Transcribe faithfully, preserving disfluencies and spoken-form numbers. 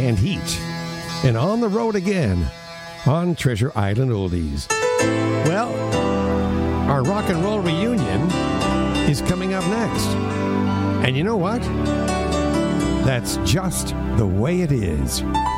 and Heat. And on the road again on Treasure Island Oldies. Well, our rock and roll reunion is coming up next. And you know what? That's just the way it is.